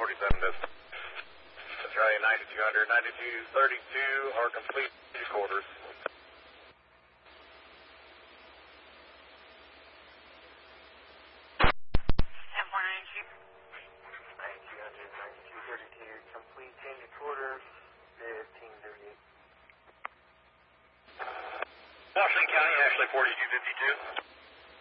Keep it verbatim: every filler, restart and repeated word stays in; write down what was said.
forty-seven distance. Australia ninety-two hundred, ninety-two thirty-two are complete quarters. ninety-two hundred, ninety-two thirty-two, complete change of quarters, fifteen thirty-eight. Washington County, Ashley forty-two fifty-two.